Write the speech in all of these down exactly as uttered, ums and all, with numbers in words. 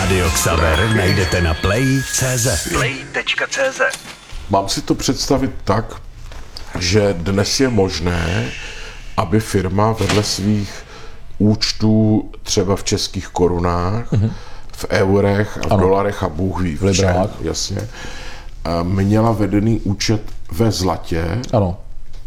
Rádio Xaver najdete na play tečka cé zet. play tečka cé zet. Mám si to představit tak, že dnes je možné, aby firma vedle svých účtů třeba v českých korunách, mm-hmm. v eurech a v ano. dolarech a Bůh ví v čem, jasně, měla vedený účet ve zlatě, ano.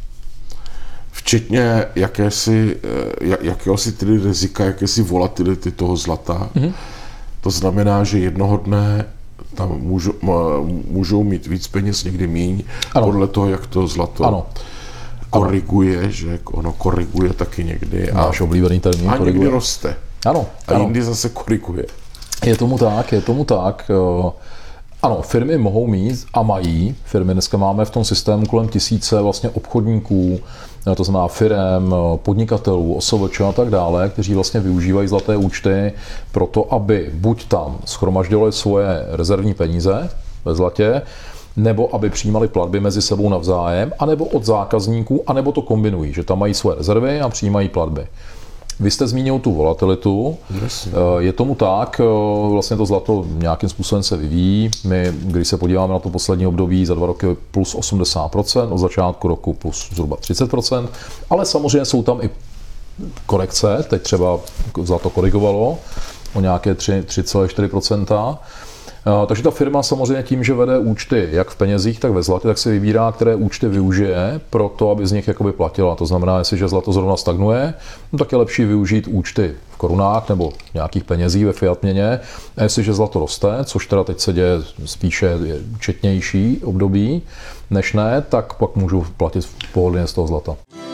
včetně jakési, jakéhosi tedy rizika, jakési volatility toho zlata. Mm-hmm. To znamená, že jednoho dne tam můžou, můžou mít víc peněz, někdy míň, ano. podle toho, jak to zlato ano. koriguje, ano. že ono koriguje taky někdy. Náš oblíbený termín. A někdy roste. Ano. A ano. jindy zase koriguje. Je tomu tak, je tomu tak. Ano, firmy mohou mít a mají. Firmy dneska máme v tom systému kolem tisíce vlastně obchodníků, to znamená firem, podnikatelů, O S V Č a tak dále, kteří vlastně využívají zlaté účty pro to, aby buď tam shromažďovali svoje rezervní peníze ve zlatě, nebo aby přijímali platby mezi sebou navzájem, anebo od zákazníků, anebo to kombinují, že tam mají svoje rezervy a přijímají platby. Vy jste zmínil tu volatilitu. Jasně. Je tomu tak, vlastně to zlato nějakým způsobem se vyvíjí. My, když se podíváme na to poslední období, za dva roky plus osmdesát procent, od začátku roku plus zhruba třicet procent, ale samozřejmě jsou tam i korekce, teď třeba zlato korigovalo o nějaké tři celá čtyři procenta. Takže ta firma samozřejmě tím, že vede účty jak v penězích, tak ve zlatě, tak si vybírá, které účty využije pro to, aby z nich jakoby platila. To znamená, jestliže zlato zrovna stagnuje, no tak je lepší využít účty v korunách nebo nějakých penězích ve fiat měně. A jestliže zlato roste, což teda teď se děje spíše je četnější období než ne, tak pak můžu platit pohodlně z toho zlata.